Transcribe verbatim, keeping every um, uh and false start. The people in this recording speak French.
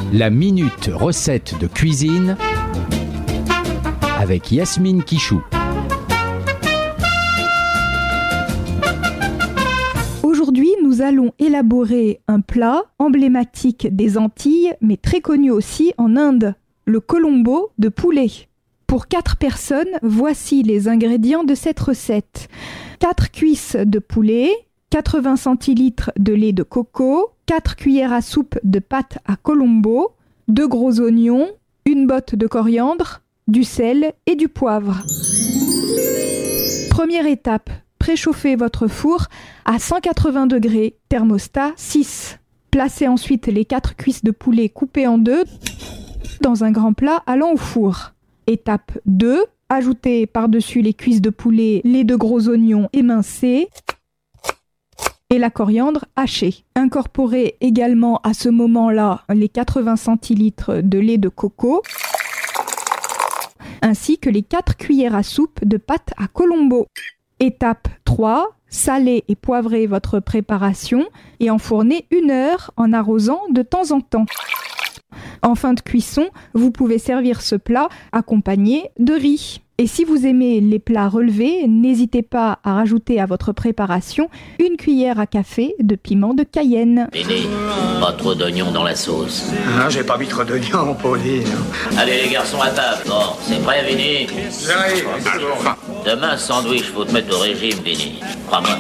La minute recette de cuisine avec Yasmine Quichou. Aujourd'hui, nous allons élaborer un plat emblématique des Antilles, mais très connu aussi en Inde, le colombo de poulet. Pour quatre personnes, voici les ingrédients de cette recette. quatre cuisses de poulet, quatre-vingts centilitres de lait de coco, quatre cuillères à soupe de pâte à colombo, deux gros oignons, une botte de coriandre, du sel et du poivre. Première étape, préchauffez votre four à cent quatre-vingts degrés, thermostat six. Placez ensuite les quatre cuisses de poulet coupées en deux dans un grand plat allant au four. Étape deux, ajoutez par-dessus les cuisses de poulet les deux gros oignons émincés et la coriandre hachée. Incorporez également à ce moment-là les quatre-vingts centilitres de lait de coco ainsi que les quatre cuillères à soupe de pâte à colombo. Étape trois, salez et poivrez votre préparation et enfournez une heure en arrosant de temps en temps. En fin de cuisson, vous pouvez servir ce plat accompagné de riz. Et si vous aimez les plats relevés, n'hésitez pas à rajouter à votre préparation une cuillère à café de piment de Cayenne. Vinny, pas trop d'oignons dans la sauce. Non, j'ai pas mis trop d'oignons, Pauline. Allez les garçons à table. Bon, c'est prêt, Vinny? J'arrive. Demain, sandwich, faut te mettre au régime, Vinny. Crois-moi.